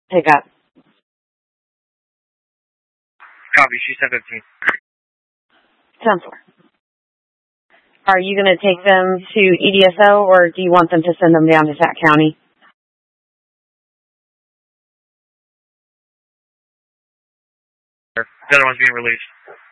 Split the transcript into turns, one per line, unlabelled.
pick up?
Copy, she's 1015.
10-4. Are you going to take them to EDSO, or do you want them to send them down to Sac County?
The other one's being released.